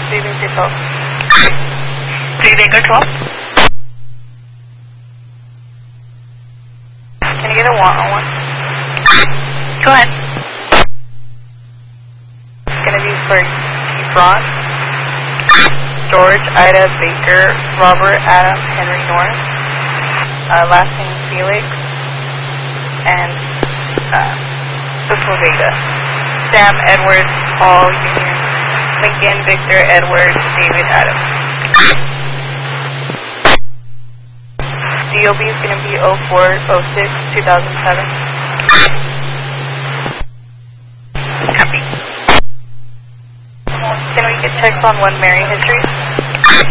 3 Victor 12. 3 Victor 12. Can I get a one-on-one? Go ahead. It's going to be for Keith Ron, George, Ida, Baker, Robert, Adam, Henry, Norris, last name Felix, and this was Ada. Sam, Edward, Paul, Union, Lincoln, Victor, Edward, David, Adam. DOB is going to be 04-06-2007. Copy. Can we get checks on 1 Mary history?